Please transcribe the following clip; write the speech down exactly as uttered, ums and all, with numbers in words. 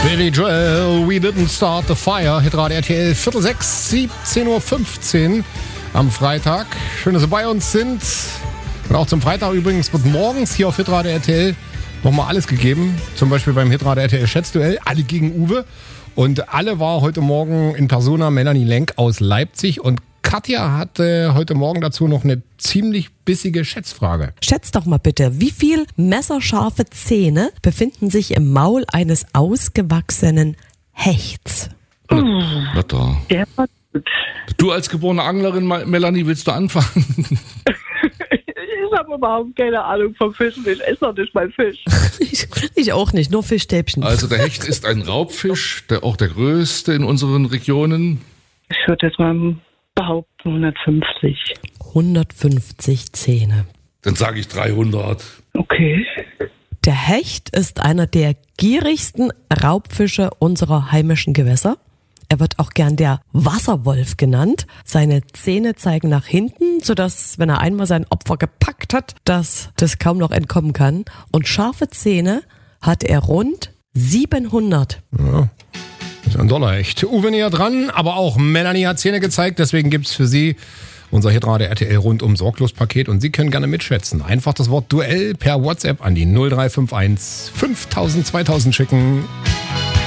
Billy Joel, We Didn't Start the Fire, Hitradio R T L, Viertel sechs, siebzehn Uhr fünfzehn am Freitag. Schön, dass Sie bei uns sind. Und auch zum Freitag übrigens wird morgens hier auf Hitradio R T L nochmal alles gegeben. Zum Beispiel beim Hitradio R T L Schätzduell, alle gegen Uwe. Und alle war heute Morgen in Persona Melanie Lenk aus Leipzig. Und Katja hatte heute Morgen dazu noch eine ziemlich bissige Schätzfrage. Schätzt doch mal bitte, wie viel messerscharfe Zähne befinden sich im Maul eines ausgewachsenen Hechts? Na, na da. Der war gut. Du als geborene Anglerin, Melanie, willst du anfangen? Ich habe überhaupt keine Ahnung vom Fischen. Ich esse doch nicht mal Fisch. Ich, ich auch nicht, nur Fischstäbchen. Also der Hecht ist ein Raubfisch, der auch der größte in unseren Regionen. Ich würde jetzt mal behaupten hundertfünfzig. hundertfünfzig Zähne. Dann sage ich dreihundert. Okay. Der Hecht ist einer der gierigsten Raubfische unserer heimischen Gewässer. Er wird auch gern der Wasserwolf genannt. Seine Zähne zeigen nach hinten, sodass, wenn er einmal sein Opfer gepackt hat, dass das kaum noch entkommen kann. Und scharfe Zähne hat er rund siebenhundert. Ja, das ist ein Donnerhecht. Uwe näher dran, aber auch Melanie hat Zähne gezeigt. Deswegen gibt's für Sie unser Hitradio R T L rundum Sorglos-Paket. Und Sie können gerne mitschätzen. Einfach das Wort Duell per WhatsApp an die null drei fünf eins fünftausend zweitausend schicken.